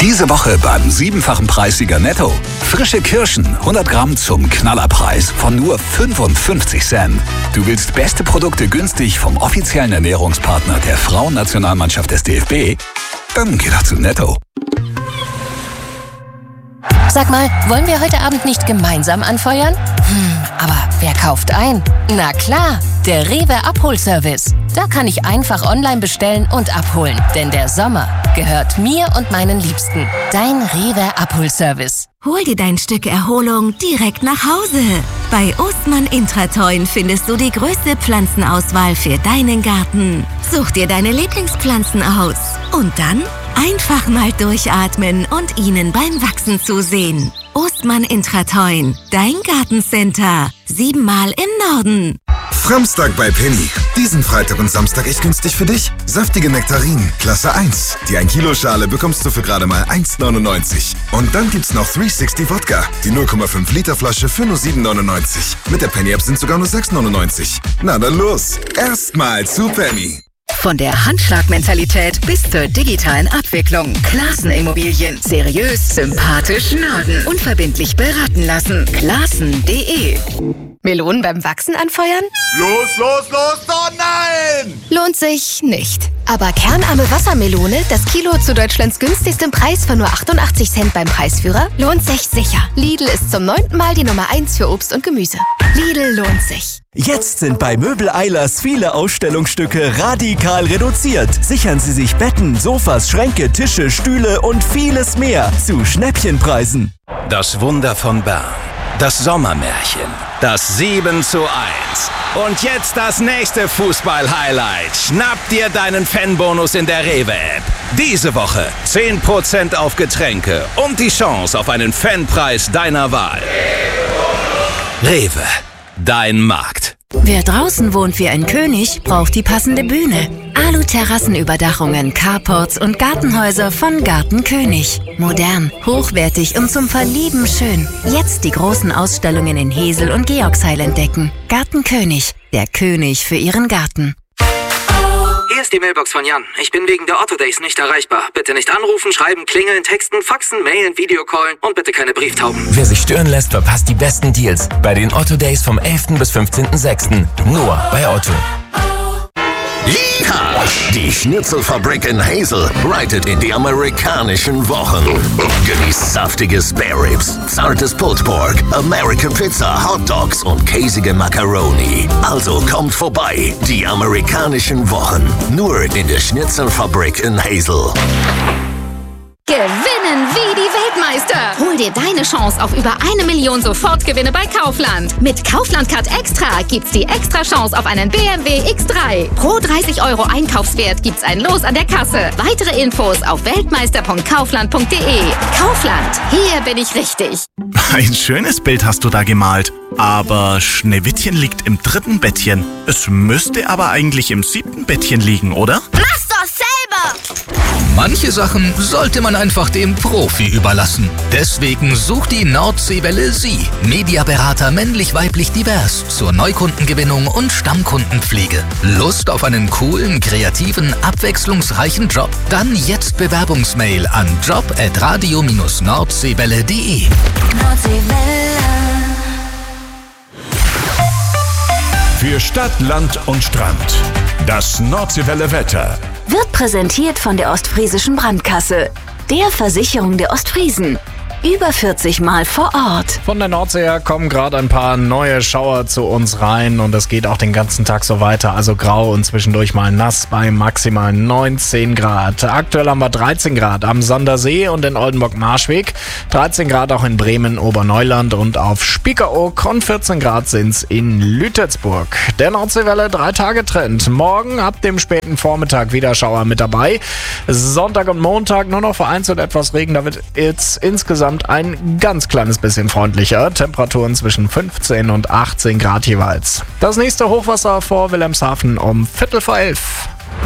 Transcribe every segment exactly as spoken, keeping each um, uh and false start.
Diese Woche beim siebenfachen Preissieger Netto. Frische Kirschen, hundert Gramm zum Knallerpreis von nur fünfundfünfzig Cent. Du willst beste Produkte günstig vom offiziellen Ernährungspartner der Frauennationalmannschaft des D F B? Dann geh doch zu Netto. Sag mal, wollen wir heute Abend nicht gemeinsam anfeuern? Hm, aber wer kauft ein? Na klar, der Rewe Abholservice. Da kann ich einfach online bestellen und abholen. Denn der Sommer gehört mir und meinen Liebsten. Dein Rewe Abholservice. Hol dir dein Stück Erholung direkt nach Hause. Bei Ostmann Intratoin findest du die größte Pflanzenauswahl für deinen Garten. Such dir deine Lieblingspflanzen aus. Und dann einfach mal durchatmen und ihnen beim Wachsen zusehen. Ostmann Intratoin, dein Gartencenter. Siebenmal im Norden. Samstag bei Penny. Diesen Freitag und Samstag echt günstig für dich. Saftige Nektarinen, Klasse eins. Die ein Kilo Schale bekommst du für gerade mal eins neunundneunzig. Und dann gibt's noch dreihundertsechzig Wodka. Die null Komma fünf Liter Flasche für nur sieben neunundneunzig. Mit der Penny-App sind sogar nur sechs neunundneunzig. Na dann los. Erstmal zu Penny. Von der Handschlagmentalität bis zur digitalen Abwicklung. Classen Immobilien. Seriös, sympathisch, Norden. Unverbindlich beraten lassen. Classen punkt de. Melonen beim Wachsen anfeuern? Los, los, los, oh nein! Lohnt sich nicht. Aber kernarme Wassermelone, das Kilo zu Deutschlands günstigstem Preis von nur achtundachtzig Cent beim Preisführer, lohnt sich sicher. Lidl ist zum neunten Mal die Nummer eins für Obst und Gemüse. Lidl lohnt sich. Jetzt sind bei Möbel Eilers viele Ausstellungsstücke radikal reduziert. Sichern Sie sich Betten, Sofas, Schränke, Tische, Stühle und vieles mehr zu Schnäppchenpreisen. Das Wunder von Bern. Das Sommermärchen. Das sieben zu eins. Und jetzt das nächste Fußball-Highlight. Schnapp dir deinen Fanbonus in der Rewe-App. Diese Woche zehn Prozent auf Getränke und die Chance auf einen Fanpreis deiner Wahl. Rewe, dein Markt. Wer draußen wohnt wie ein König, braucht die passende Bühne. Alu-Terrassenüberdachungen, Carports und Gartenhäuser von Garten König. Modern, hochwertig und zum Verlieben schön. Jetzt die großen Ausstellungen in Hesel und Georgsheil entdecken. Garten König, der König für Ihren Garten. Hier ist die Mailbox von Jan. Ich bin wegen der Otto Days nicht erreichbar. Bitte nicht anrufen, schreiben, klingeln, texten, faxen, mailen, Videocallen und bitte keine Brieftauben. Wer sich stören lässt, verpasst die besten Deals bei den Otto Days vom elften bis fünfzehnten sechsten Nur bei Otto. Yeehaw! Die Schnitzelfabrik in Hesel reitet in die amerikanischen Wochen. Genießt saftige Spare Ribs, zartes Pulled Pork, American Pizza, Hot Dogs und käsige Macaroni. Also kommt vorbei, die amerikanischen Wochen. Nur in der Schnitzelfabrik in Hesel. Gewinnen wie die Weltmeister! Hol dir deine Chance auf über eine Million Sofortgewinne bei Kaufland. Mit Kaufland Card Extra gibt's die extra Chance auf einen B M W X drei. Pro dreißig Euro Einkaufswert gibt's ein Los an der Kasse. Weitere Infos auf weltmeister punkt kaufland punkt de. Kaufland, hier bin ich richtig. Ein schönes Bild hast du da gemalt. Aber Schneewittchen liegt im dritten Bettchen. Es müsste aber eigentlich im siebten Bettchen liegen, oder? Mach's doch selber! Manche Sachen sollte man einfach dem Profi überlassen. Deswegen sucht die Nordseewelle Sie. Mediaberater männlich-weiblich divers zur Neukundengewinnung und Stammkundenpflege. Lust auf einen coolen, kreativen, abwechslungsreichen Job? Dann jetzt Bewerbungsmail an job at radio dash nordseewelle punkt de. Für Stadt, Land und Strand. Das Nordseewelle Wetter. Wird präsentiert von der Ostfriesischen Brandkasse, der Versicherung der Ostfriesen. Über vierzig Mal vor Ort. Von der Nordsee her kommen gerade ein paar neue Schauer zu uns rein und es geht auch den ganzen Tag so weiter. Also grau und zwischendurch mal nass bei maximal neunzehn Grad. Aktuell haben wir dreizehn Grad am Sandersee und in Oldenburg-Marschweg. dreizehn Grad auch in Bremen, Oberneuland und auf Spiekeroog und vierzehn Grad sind's in Lütetsburg. Der Nordseewelle drei Tage Trend. Morgen ab dem späten Vormittag wieder Schauer mit dabei. Sonntag und Montag nur noch vereinzelt etwas Regen. Da wird jetzt insgesamt ein ganz kleines bisschen freundlicher. Temperaturen zwischen fünfzehn und achtzehn Grad jeweils. Das nächste Hochwasser vor Wilhelmshaven um Viertel vor elf.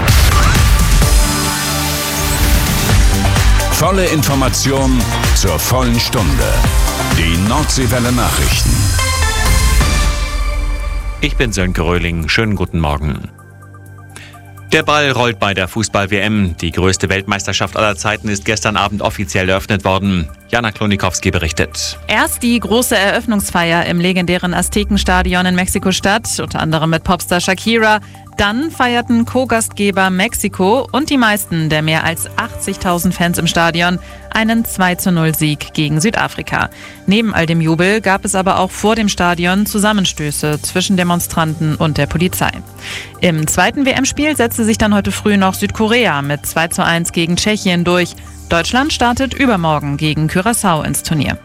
Volle Information zur vollen Stunde. Die Nordseewelle Nachrichten. Ich bin Sönke Röhling. Schönen guten Morgen. Der Ball rollt bei der Fußball-W M. Die größte Weltmeisterschaft aller Zeiten ist gestern Abend offiziell eröffnet worden. Jana Klonikowski berichtet. Erst die große Eröffnungsfeier im legendären Aztekenstadion in Mexiko-Stadt, unter anderem mit Popstar Shakira. Dann feierten Co-Gastgeber Mexiko und die meisten der mehr als achtzigtausend Fans im Stadion einen zwei zu null Sieg gegen Südafrika. Neben all dem Jubel gab es aber auch vor dem Stadion Zusammenstöße zwischen Demonstranten und der Polizei. Im zweiten W M-Spiel setzte sich dann heute früh noch Südkorea mit zwei zu eins gegen Tschechien durch. Deutschland startet übermorgen gegen Curaçao ins Turnier.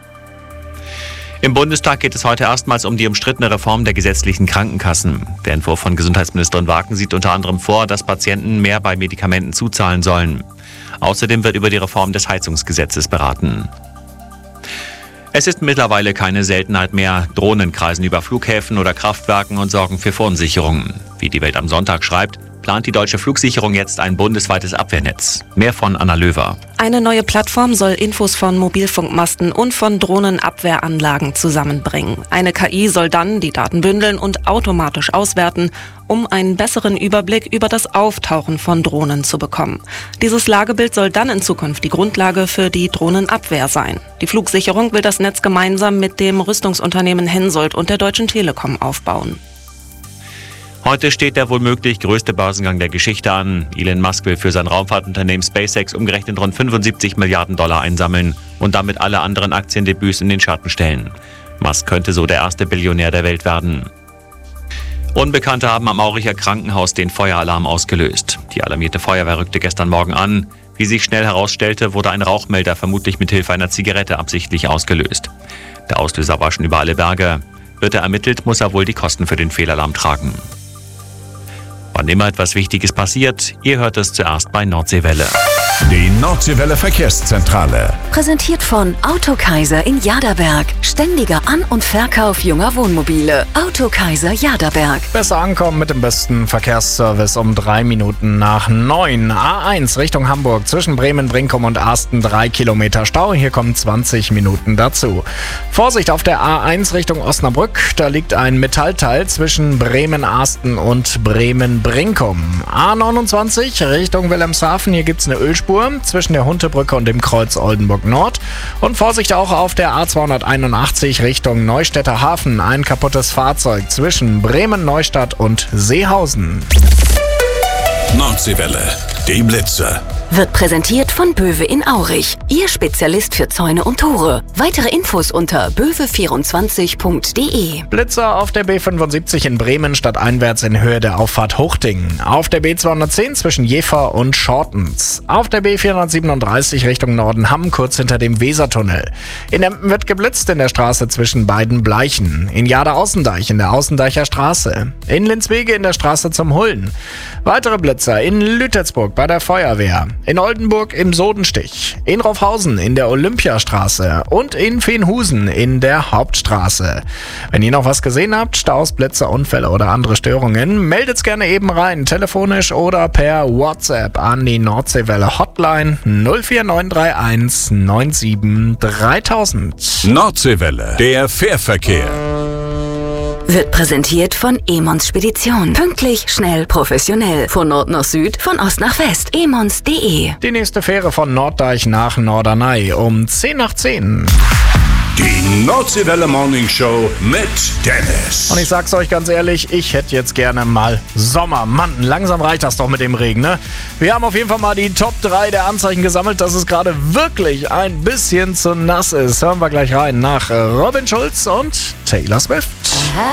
Im Bundestag geht es heute erstmals um die umstrittene Reform der gesetzlichen Krankenkassen. Der Entwurf von Gesundheitsministerin Wagen sieht unter anderem vor, dass Patienten mehr bei Medikamenten zuzahlen sollen. Außerdem wird über die Reform des Heizungsgesetzes beraten. Es ist mittlerweile keine Seltenheit mehr. Drohnen kreisen über Flughäfen oder Kraftwerken und sorgen für Verunsicherungen. Wie die Welt am Sonntag schreibt, plant die deutsche Flugsicherung jetzt ein bundesweites Abwehrnetz. Mehr von Anna Löwer. Eine neue Plattform soll Infos von Mobilfunkmasten und von Drohnenabwehranlagen zusammenbringen. Eine K I soll dann die Daten bündeln und automatisch auswerten, um einen besseren Überblick über das Auftauchen von Drohnen zu bekommen. Dieses Lagebild soll dann in Zukunft die Grundlage für die Drohnenabwehr sein. Die Flugsicherung will das Netz gemeinsam mit dem Rüstungsunternehmen Hensoldt und der Deutschen Telekom aufbauen. Heute steht der womöglich größte Börsengang der Geschichte an. Elon Musk will für sein Raumfahrtunternehmen SpaceX umgerechnet rund fünfundsiebzig Milliarden Dollar einsammeln und damit alle anderen Aktiendebüts in den Schatten stellen. Musk könnte so der erste Billionär der Welt werden. Unbekannte haben am Auricher Krankenhaus den Feueralarm ausgelöst. Die alarmierte Feuerwehr rückte gestern Morgen an. Wie sich schnell herausstellte, wurde ein Rauchmelder vermutlich mit Hilfe einer Zigarette absichtlich ausgelöst. Der Auslöser war schon über alle Berge. Wird er ermittelt, muss er wohl die Kosten für den Fehlalarm tragen. Wann immer etwas Wichtiges passiert, ihr hört es zuerst bei Nordseewelle. Die Nordseewelle Verkehrszentrale. Präsentiert von Autokaiser in Jaderberg. Ständiger An- und Verkauf junger Wohnmobile. Autokaiser Jaderberg. Besser ankommen mit dem besten Verkehrsservice um drei Minuten nach neun. A eins Richtung Hamburg zwischen Bremen, Brinkum und Asten drei Kilometer Stau. Hier kommen zwanzig Minuten dazu. Vorsicht auf der A eins Richtung Osnabrück. Da liegt ein Metallteil zwischen Bremen, Asten und Bremen, Brinkum. A neunundzwanzig Richtung Wilhelmshaven. Hier gibt es eine Ölspur zwischen der Huntebrücke und dem Kreuz Oldenburg Nord. Und Vorsicht auch auf der A zweihunderteinundachtzig Richtung Neustädter Hafen. Ein kaputtes Fahrzeug zwischen Bremen, Neustadt und Seehausen. Nordseewelle, die Blitzer. Wird präsentiert von Böwe in Aurich. Ihr Spezialist für Zäune und Tore. Weitere Infos unter böwe vierundzwanzig punkt de. Blitzer auf der B fünfundsiebzig in Bremen stadteinwärts in Höhe der Auffahrt Hochding. Auf der B zweihundertzehn zwischen Jever und Schortens. Auf der B vierhundertsiebenunddreißig Richtung Nordenham kurz hinter dem Wesertunnel. In Emden wird geblitzt in der Straße zwischen beiden Bleichen. In Jade-Außendeich in der Außendeicher Straße. In Linzwege in der Straße zum Hullen. Weitere Blitzer in Lütersburg bei der Feuerwehr. In Oldenburg im Sodenstich, in Raufhausen in der Olympiastraße und in Feenhusen in der Hauptstraße. Wenn ihr noch was gesehen habt, Staus, Blitzer, Unfälle oder andere Störungen, meldet's gerne eben rein, telefonisch oder per WhatsApp an die Nordseewelle Hotline null vier neun drei eins neun sieben dreitausend. Nordseewelle, der Fährverkehr. Wird präsentiert von Emons Spedition. Pünktlich, schnell, professionell. Von Nord nach Süd, von Ost nach West. emons punkt de. Die nächste Fähre von Norddeich nach Norderney um zehn nach zehn. Die Nordseewelle Morning Show mit Dennis. Und ich sag's euch ganz ehrlich, ich hätte jetzt gerne mal Sommer. Mann, langsam reicht das doch mit dem Regen, ne? Wir haben auf jeden Fall mal die Top drei der Anzeichen gesammelt, dass es gerade wirklich ein bisschen zu nass ist. Hören wir gleich rein nach Robin Schulz und Taylor Swift.